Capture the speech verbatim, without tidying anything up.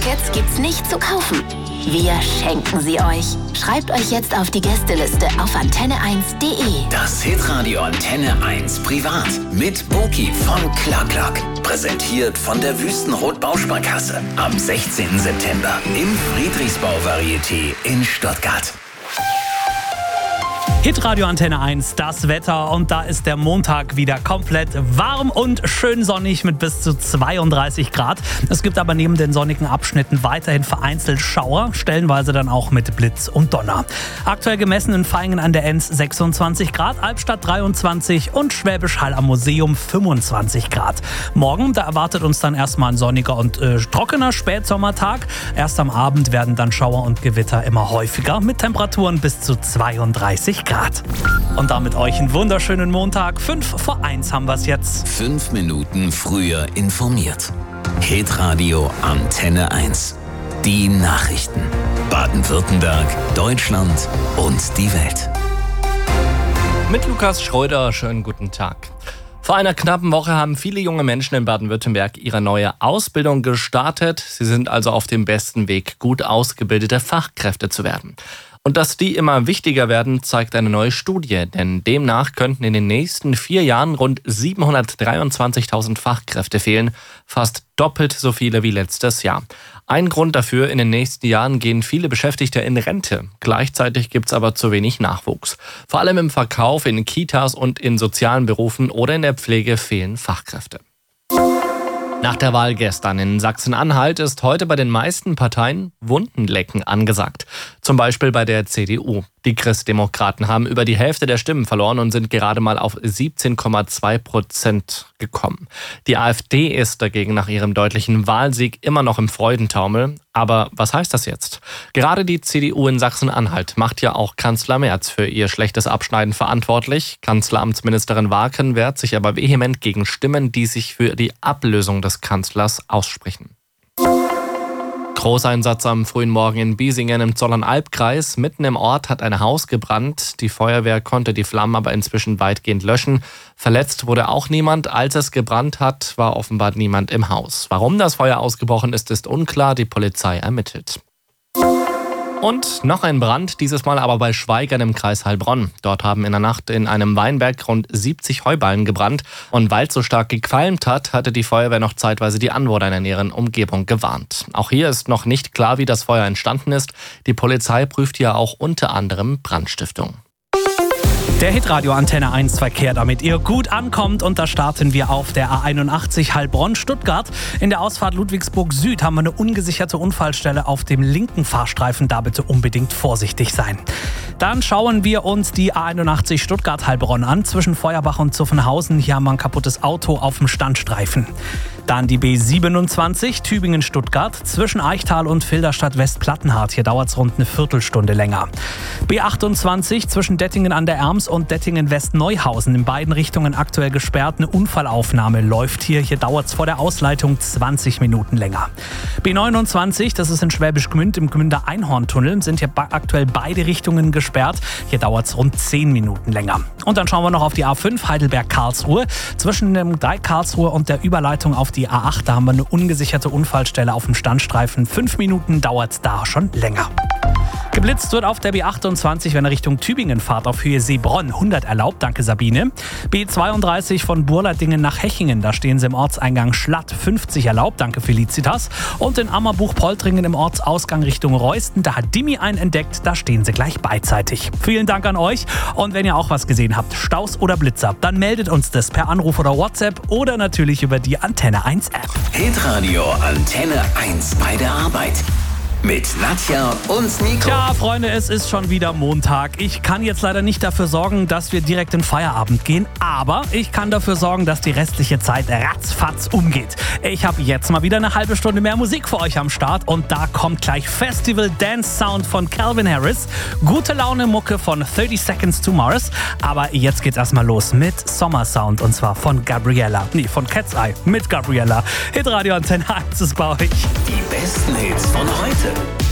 Tickets gibt's nicht zu kaufen. Wir schenken sie euch. Schreibt euch jetzt auf die Gästeliste auf antenne eins punkt de. Das Hitradio Antenne eins Privat mit Boki von Clark. Präsentiert von der Wüstenrot Bausparkasse. Am sechzehnten September im Friedrichsbau-Varieté in Stuttgart. Hitradio Antenne eins, das Wetter, und da ist der Montag wieder komplett warm und schön sonnig mit bis zu zweiunddreißig Grad. Es gibt aber neben den sonnigen Abschnitten weiterhin vereinzelt Schauer, stellenweise dann auch mit Blitz und Donner. Aktuell gemessen in Vaihingen an der Enns sechsundzwanzig Grad, Albstadt dreiundzwanzig und Schwäbisch Hall am Museum fünfundzwanzig Grad. Morgen, da erwartet uns dann erstmal ein sonniger und äh, trockener Spätsommertag. Erst am Abend werden dann Schauer und Gewitter immer häufiger mit Temperaturen bis zu zweiunddreißig Grad. Und damit euch einen wunderschönen Montag. Fünf vor eins haben wir es jetzt. Fünf Minuten früher informiert. Hitradio Antenne eins. Die Nachrichten. Baden-Württemberg, Deutschland und die Welt. Mit Lukas Schröder, schönen guten Tag. Vor einer knappen Woche haben viele junge Menschen in Baden-Württemberg ihre neue Ausbildung gestartet. Sie sind also auf dem besten Weg, gut ausgebildete Fachkräfte zu werden. Und dass die immer wichtiger werden, zeigt eine neue Studie. Denn demnach könnten in den nächsten vier Jahren rund siebenhundertdreiundzwanzigtausend Fachkräfte fehlen. Fast doppelt so viele wie letztes Jahr. Ein Grund dafür: in den nächsten Jahren gehen viele Beschäftigte in Rente. Gleichzeitig gibt es aber zu wenig Nachwuchs. Vor allem im Verkauf, in Kitas und in sozialen Berufen oder in der Pflege fehlen Fachkräfte. Nach der Wahl gestern in Sachsen-Anhalt ist heute bei den meisten Parteien Wundenlecken angesagt. Zum Beispiel bei der C D U. Die Christdemokraten haben über die Hälfte der Stimmen verloren und sind gerade mal auf siebzehn Komma zwei Prozent gekommen. Die AfD ist dagegen nach ihrem deutlichen Wahlsieg immer noch im Freudentaumel. Aber was heißt das jetzt? Gerade die C D U in Sachsen-Anhalt macht ja auch Kanzler Merz für ihr schlechtes Abschneiden verantwortlich. Kanzleramtsministerin Warken wehrt sich aber vehement gegen Stimmen, die sich für die Ablösung des Kanzlers aussprechen. Großeinsatz am frühen Morgen in Biesingen im Zollernalbkreis. Mitten im Ort hat ein Haus gebrannt. Die Feuerwehr konnte die Flammen aber inzwischen weitgehend löschen. Verletzt wurde auch niemand. Als es gebrannt hat, war offenbar niemand im Haus. Warum das Feuer ausgebrochen ist, ist unklar. Die Polizei ermittelt. Und noch ein Brand, dieses Mal aber bei Schweigern im Kreis Heilbronn. Dort haben in der Nacht in einem Weinberg rund siebzig Heuballen gebrannt. Und weil es so stark gequalmt hat, hatte die Feuerwehr noch zeitweise die Anwohner in der näheren Umgebung gewarnt. Auch hier ist noch nicht klar, wie das Feuer entstanden ist. Die Polizei prüft hier auch unter anderem Brandstiftung. Der Hitradio Antenne eins Verkehr, damit ihr gut ankommt, und da starten wir auf der A einundachtzig Heilbronn-Stuttgart. In der Ausfahrt Ludwigsburg Süd haben wir eine ungesicherte Unfallstelle auf dem linken Fahrstreifen, da bitte unbedingt vorsichtig sein. Dann schauen wir uns die A einundachtzig Stuttgart-Heilbronn an, zwischen Feuerbach und Zuffenhausen. Hier haben wir ein kaputtes Auto auf dem Standstreifen. Dann die B siebenundzwanzig Tübingen-Stuttgart zwischen Eichtal und Filderstadt-West-Plattenhardt. Hier dauert es rund eine Viertelstunde länger. B achtundzwanzig zwischen Dettingen an der Erms und Dettingen-West-Neuhausen. In beiden Richtungen aktuell gesperrt. Eine Unfallaufnahme läuft hier. Hier dauert es vor der Ausleitung zwanzig Minuten länger. B neunundzwanzig, das ist in Schwäbisch Gmünd im Gmünder Einhorntunnel, sind hier aktuell beide Richtungen gesperrt. Hier dauert es rund zehn Minuten länger. Und dann schauen wir noch auf die A fünf Heidelberg-Karlsruhe. Zwischen dem Dreieck Karlsruhe und der Überleitung auf die A acht, da haben wir eine ungesicherte Unfallstelle auf dem Standstreifen. Fünf Minuten dauert es da schon länger. Geblitzt wird auf der B achtundzwanzig, wenn ihr Richtung Tübingen fahrt, auf Höhe Seebronn. hundert erlaubt, danke Sabine. B zweiunddreißig von Burladingen nach Hechingen, da stehen sie im Ortseingang Schlatt. fünfzig erlaubt, danke Felicitas. Und in Ammerbuch-Poltringen im Ortsausgang Richtung Reusten, da hat Dimi einen entdeckt, da stehen sie gleich beidseitig. Vielen Dank an euch, und wenn ihr auch was gesehen habt, Staus oder Blitzer, dann meldet uns das per Anruf oder WhatsApp oder natürlich über die Antenne eins App. Hitradio Antenne eins bei der Arbeit. Mit Nadja und Nico. Ja, Freunde, es ist schon wieder Montag. Ich kann jetzt leider nicht dafür sorgen, dass wir direkt in Feierabend gehen, aber ich kann dafür sorgen, dass die restliche Zeit ratzfatz umgeht. Ich habe jetzt mal wieder eine halbe Stunde mehr Musik für euch am Start, und da kommt gleich Festival Dance Sound von Calvin Harris, gute Laune Mucke von thirty Seconds to Mars, aber jetzt geht's erstmal los mit Sommersound, und zwar von Gabriella. Nee, von Cat's Eye mit Gabriella. Hitradio Antenne eins ist bei euch. Die besten Hits von heute.